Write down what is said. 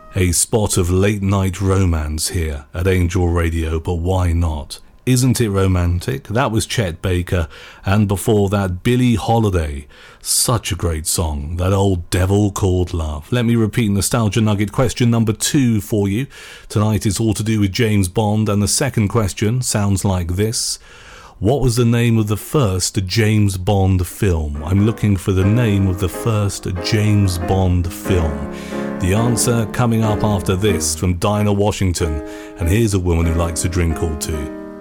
A spot of late night romance here at Angel Radio, but why not? Isn't it romantic? That was Chet Baker, and before that, Billie Holiday. Such a great song, That Old Devil Called Love. Let me repeat Nostalgia Nugget question number 2 for you. Tonight is all to do with James Bond, and the second question sounds like this. What was the name of the first James Bond film? I'm looking for the name of the first James Bond film. The answer coming up after this from Dinah Washington. And here's a woman who likes to drink all too.